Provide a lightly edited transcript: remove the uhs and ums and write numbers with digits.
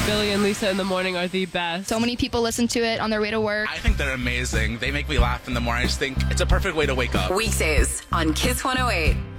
Billy and Lisa in the morning are the best. So many people listen to it on their way to work. I think they're amazing. They make me laugh in the morning. I just think it's a perfect way to wake up. Weekdays on Kiss 108.